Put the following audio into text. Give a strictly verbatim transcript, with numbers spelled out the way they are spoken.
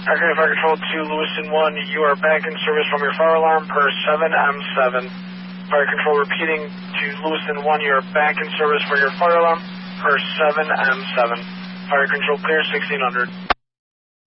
Okay, Fire Control to Lewiston one, you are back in service from your fire alarm per seven M seven. Fire Control repeating to Lewiston one, you are back in service for your fire alarm per seven M seven. Fire Control clear sixteen hundred.